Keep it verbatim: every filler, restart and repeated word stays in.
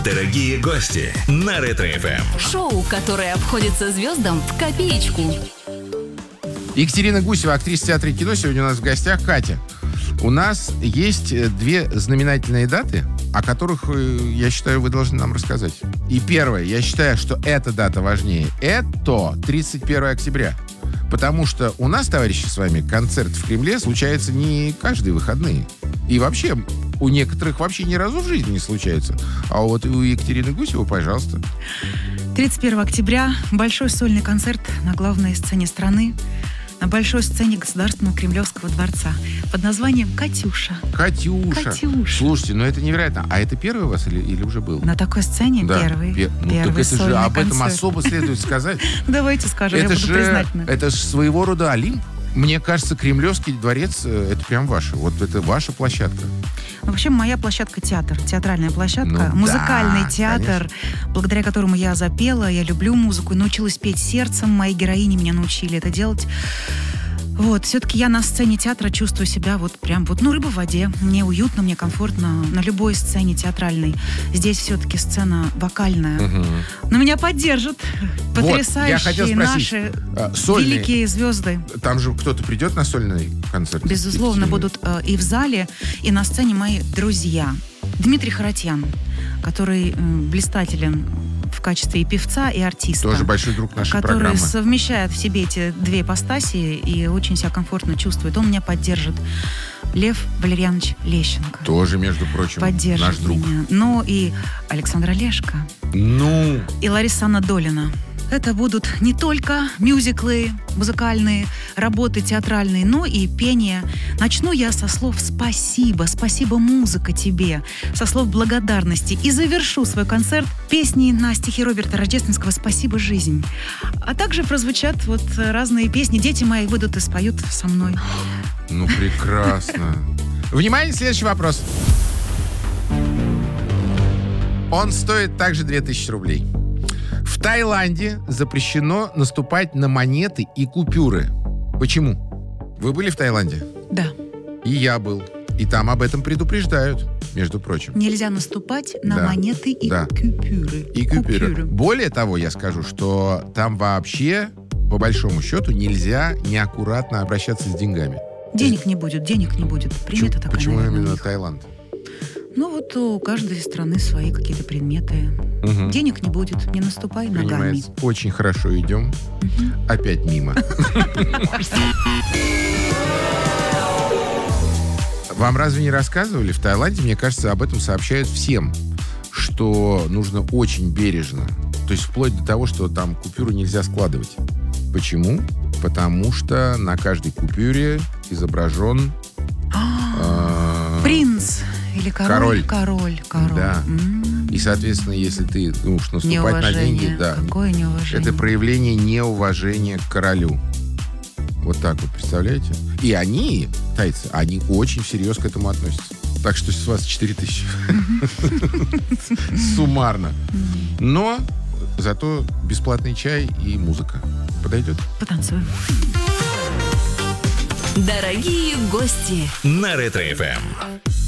Дорогие гости на Ретро-эф эм. Шоу, которое обходится звездам в копеечку. Екатерина Гусева, актриса театра и кино, сегодня у нас в гостях. Катя, у нас есть две знаменательные даты, о которых, я считаю, вы должны нам рассказать. И первое, я считаю, что эта дата важнее. Это тридцать первого октября. Потому что у нас, товарищи, с вами концерт в Кремле случается не каждые выходные. И вообще, у некоторых вообще ни разу в жизни не случается. А вот у Екатерины Гусевой, пожалуйста. тридцать первого октября большой сольный концерт на главной сцене страны, на большой сцене Государственного Кремлевского дворца под названием «Катюша». Катюша. Катюша. Слушайте, ну это невероятно. А это первый у вас или, или уже был? На такой сцене Да. первый, Пе- ну, первый так это же сольный об этом концерт. особо следует сказать. Давайте скажем, я Это буду же, признательна. это же своего рода Олимп. Мне кажется, Кремлевский дворец, э, это прям ваше. Вот это ваша площадка. Ну, вообще, моя площадка — театр, театральная площадка, Ну музыкальный да, театр, благодаря которому я запела, я люблю музыку, научилась петь сердцем, мои героини меня научили это делать. Вот, все-таки я на сцене театра чувствую себя вот прям вот, ну, рыба в воде. Мне уютно, мне комфортно на любой сцене театральной. Здесь все-таки сцена вокальная. Угу. Но меня поддержат потрясающие я хотел спросить, наши а, сольный- великие звезды. Там же кто-то придет на сольный концерт? Безусловно, Екатерина? будут э, и в зале, и на сцене мои друзья. Дмитрий Харатьян, который э, блистателен в качестве и певца, и артиста. Тоже большой друг нашей который программы. совмещает в себе эти две ипостаси и очень себя комфортно чувствует. Он меня поддержит. Лев Валерьянович Лещенко. Тоже, между прочим, Поддержит наш друг. меня. Но и Александр Олешко, Ну, и Лариса Анна Долина. Это будут не только мюзиклы, музыкальные, работы театральные, но и пение. Начну я со слов «спасибо», «спасибо, музыка, тебе», со слов благодарности. И завершу свой концерт песней на стихи Роберта Рождественского «Спасибо, жизнь». А также прозвучат вот разные песни. Дети мои выйдут и споют со мной. ну прекрасно. Внимание, следующий вопрос. Он стоит также две тысячи рублей. В Таиланде запрещено наступать на монеты и купюры. Почему? Вы были в Таиланде? Да. И я был. И там об этом предупреждают, между прочим. Нельзя наступать на Да, монеты и да. купюры. И купюры. Более того, я скажу, что там вообще, по большому счету, нельзя неаккуратно обращаться с деньгами. Денег не будет, денег не будет. Примета такая. Почему наверное, у именно них. Таиланд? Ну вот у каждой страны свои какие-то предметы. Мгм. Денег не будет, не наступай ногами. Принимается. Очень хорошо идем. Опять мимо. Вам разве не рассказывали? В Таиланде, мне кажется, об этом сообщают всем, что нужно очень бережно. То есть вплоть до того, что там купюру нельзя складывать. Почему? Потому что на каждой купюре изображен э, Принц или король? Король. Король, король. Да. М. И, соответственно, если ты ну, уж наступать на деньги, Неуважение. да, Какое неуважение? это проявление неуважения к королю. Вот так вот, представляете? И они, тайцы, они очень всерьез к этому относятся. Так что с вас четыре тысячи. Суммарно. Но зато бесплатный чай и музыка. Подойдет? Потанцуем. Дорогие гости. На Ретро-эф эм.